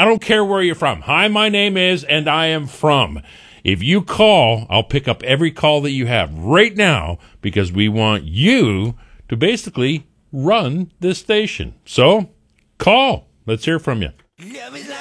I don't care where you're from. Hi, my name is, and I am from. If you call, I'll pick up every call that you have right now because we want you to basically run this station. So call. Let's hear from you.